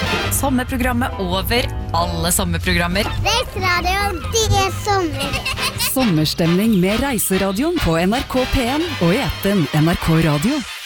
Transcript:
Sommerprogrammet over alle sommerprogrammer. Reiseradioen, det er sommer. Sommerstemning med Reiseradioen på NRK P1 og i appen NRK Radio.